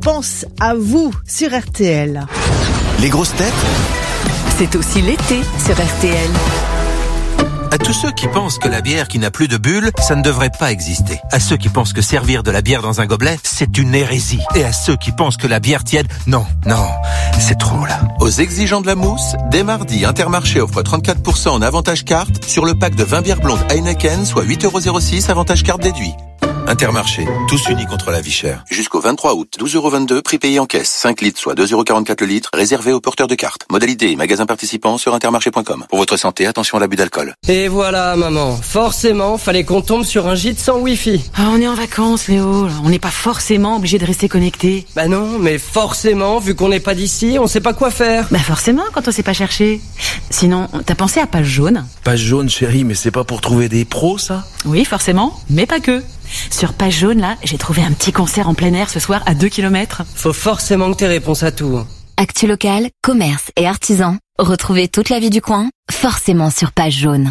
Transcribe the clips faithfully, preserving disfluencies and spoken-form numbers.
pense à vous sur R T L. Les grosses têtes, c'est aussi l'été sur R T L. à tous ceux qui pensent que la bière qui n'a plus de bulles, ça ne devrait pas exister. À ceux qui pensent que servir de la bière dans un gobelet, c'est une hérésie. Et à ceux qui pensent que la bière tiède, non, non, c'est trop là. Aux exigeants de la mousse, dès mardi, Intermarché offre trente-quatre pour cent en avantage carte sur le pack de vingt bières blondes Heineken, soit huit euros zéro six avantage carte déduit. Intermarché, tous unis contre la vie chère. Jusqu'au vingt-trois août, douze euros vingt-deux, prix payé en caisse, cinq litres, soit deux euros quarante-quatre le litre, réservé aux porteurs de cartes. Modalité et magasins participants sur intermarché point com. Pour votre santé, attention à l'abus d'alcool. Et voilà, maman. Forcément, fallait qu'on tombe sur un gîte sans wifi. Ah, on est en vacances, Léo. On n'est pas forcément obligé de rester connecté. Bah non, mais forcément, vu qu'on n'est pas d'ici, on sait pas quoi faire. Bah forcément, quand on sait pas chercher. Sinon, t'as pensé à Page Jaune? Page Jaune, chérie, mais c'est pas pour trouver des pros, ça? Oui, forcément, mais pas que. Sur Page Jaune, là, j'ai trouvé un petit concert en plein air ce soir à deux kilomètres. Faut forcément que t'aies réponse à tout. Actu local, commerce et artisans. Retrouvez toute la vie du coin, forcément sur Page Jaune.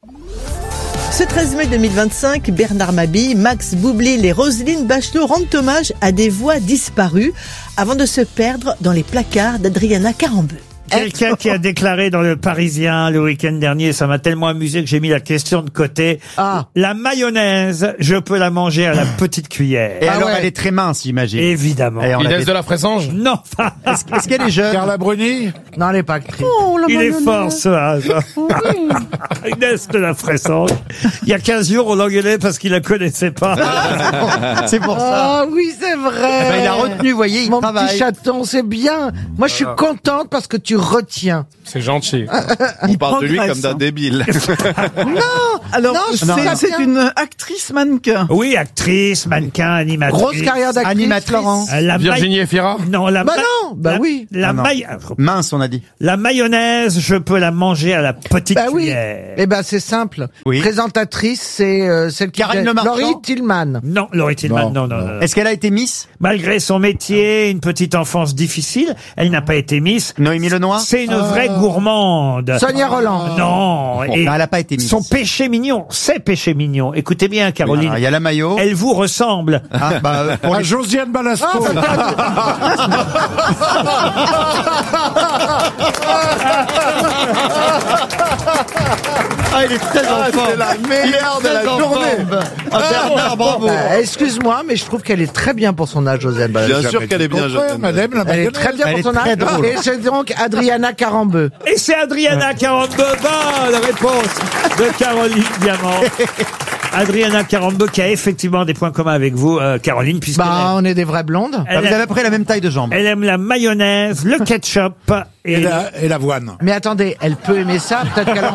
Ce treize mai deux mille vingt-cinq, Bernard Mabille, Max Boublil et Roselyne Bachelot rendent hommage à des voix disparues avant de se perdre dans les placards d'Adriana Carambeu. Quelqu'un qui a déclaré dans le Parisien le week-end dernier, ça m'a tellement amusé que j'ai mis la question de côté. Ah. La mayonnaise, je peux la manger à la petite cuillère. Et Ah alors, ouais. elle est très mince, j'imagine. Évidemment. Et on Inès l'avait- de la Fressange? Non, Est-ce est-ce qu'elle est jeune? Carla Bruni? Non, elle est pas actrice. il est fort ce hasard. Inès de la Fressange. Il y a quinze jours, on l'engueulait parce qu'il la connaissait pas. C'est pour ça. Ah oui, c'est vrai. Eh ben, il a retenu, vous voyez, il Mon travaille. petit chaton, c'est bien. Moi, je suis contente parce que tu retiens. C'est gentil. On parle de lui progresse, comme d'un hein. débile. Alors, Non, c'est non. c'est une actrice mannequin. Oui, actrice, mannequin, animatrice. Grosse carrière d'actrice, Animatrice. Laurent. Euh, La Virginie Efira? maille- Non, la Bah ma- non, bah la- oui. La, Ah non. maille- Mince, on a dit. la mayonnaise, je peux la manger à la petite Bah oui. cuillère. Eh ben, c'est simple. Oui. Présentatrice, c'est euh, celle qui Karine Le Marchand. Laurie Tillman. Non, Laurie Tillman, non, non, non. non. Est-ce qu'elle a été Miss? Malgré son métier, une petite enfance difficile, elle n'a pas été Miss. Noémie Lenoir? C'est une vraie gourmande. Sonia Roland. Non, et Non, elle a pas été Miss. son péché mignon, c'est péché mignon. Écoutez bien, Caroline. Alors, il y a la maillot. Elle vous ressemble. Ah, bah, euh, pour les- Josiane Balasco. Ah, il est très en forme. C'est la meilleure de la journée. Ah, Bernard, bravo. Bah, excuse-moi, mais je trouve qu'elle est très bien pour son âge, Josiane Balasco. Bien sûr qu'elle est bien jeune. Madame la Elle est très bien Elle pour est son très âge. drôle. Et c'est donc Adriana Carambeu. Et c'est Adriana Carambeu. Bonne réponse de Caroline Diamant. Adriana Carambeu qui a effectivement des points communs avec vous, euh, Caroline, puisque Bah, on est des vraies blondes. Bah, elle, vous aime, avez à peu près la même taille de jambes. elle aime la mayonnaise, le ketchup et, Et la- et l'avoine. Mais attendez, elle peut aimer ça, peut-être qu'elle en...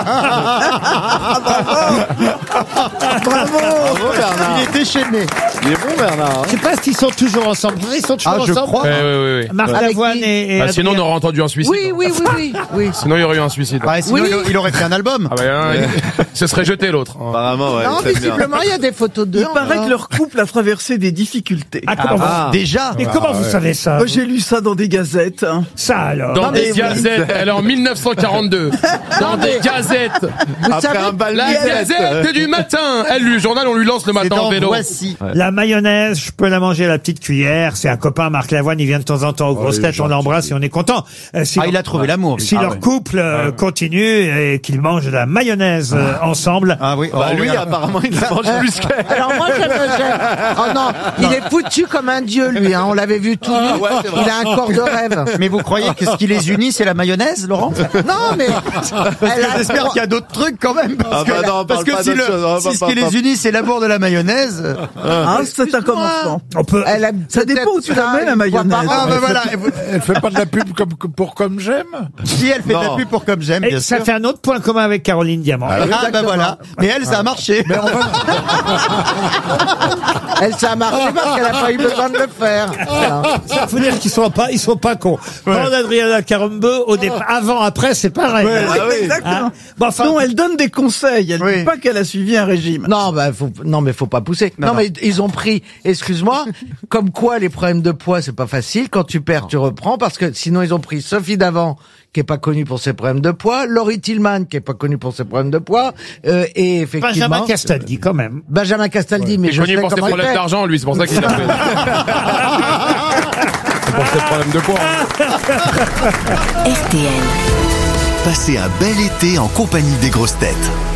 Bravo Bernard. Il est déchaîné. Il est bon Bernard. hein. Je sais pas s'ils sont toujours ensemble. Ils sont toujours Ah, je ensemble. crois. Oui, oui, oui. Marc Avec Lavoine qui et, et Bah, sinon, on Adrien- aurait entendu un suicide. Oui, oui, oui, oui, oui. Sinon, il y aurait eu un suicide. Bah, sinon, Oui. il, il aurait fait un album. Ah bah, hein, il- ce serait jeté l'autre. Apparemment, ouais. Non, c'est bien. visiblement, il y a des photos d'eux. Il paraît que leur couple a traversé des difficultés. Ah, comment Ah. Déjà. vous, et comment vous savez ça Moi, j'ai lu ça dans des gazettes. hein. Ça alors. Dans des mais- gazettes, elle est en mille neuf cent quarante-deux. Dans des gazettes. Vous Après savez, un bal La musette. gazette du matin. Elle, le journal, on lui lance le C'est matin en dans vélo. Voici. La mayonnaise, je peux la manger à la petite cuillère. C'est un copain, Marc Lavoine, il vient de temps en temps aux grosses il est têtes, on gentil. l'embrasse et on est content. Euh, si Ah, leur- il a trouvé l'amour. Si Ah, leur ouais. couple euh, continue et qu'ils mangent de la mayonnaise euh, ensemble. Ah oui. Bah Oh, lui, oui. apparemment, il la mange plus qu'elle. alors moi, j'aime, j'aime. Oh non, il est foutu comme un dieu, lui, hein. On l'avait vu tout nu. ouais, c'est vrai. Il a un corps de rêve. Mais vous croyez que ce qui les unit, c'est la mayonnaise, Laurent? Non, mais... Parce Elle que a- j'espère qu'il y a d'autres trucs quand même. Parce Ah que, bah non, on parce parle que pas si, d'autre le- chose, hein, si pas- ce pas- qui les pas- unit, c'est l'amour de la mayonnaise. Hein, c'est un commencement. On peut. Elle aime Ça dépend où tu la mets, la mayonnaise. Ah, ben voilà. Et vous- Elle fait pas de la pub comme, pour comme j'aime. Si elle fait de la Non. pub pour comme j'aime, Et bien ça sûr. fait un autre point commun avec Caroline Diamant. Ah ben voilà. Mais elle, ça a marché. Elle s'est marché parce qu'elle a pas eu besoin de le faire. Ça faut dire qu'ils sont pas, ils sont pas cons. Prendre Adriana Carambeu au départ, avant, après, c'est pareil. Ouais, Ah oui. exactement. Hein bon, enfin, Non, elle donne des conseils. Elle Oui. dit pas qu'elle a suivi un régime. Non, bah, faut, non, mais faut pas pousser. Non, Non, mais ils ont pris, excuse-moi, comme quoi les problèmes de poids, c'est pas facile. Quand tu perds, tu reprends, parce que sinon ils ont pris Sophie Davant, qui est pas connue pour ses problèmes de poids, Laurie Tillman, qui est pas connue pour ses problèmes de poids, euh, et effectivement... Benjamin Castaldi, quand même. Benjamin Castaldi, mais Il est je connu sais pour ses comment il problèmes fait. d'argent, lui, c'est pour ça qu'il a fait. problème de poids. R T L. Passez un bel été en compagnie des grosses têtes.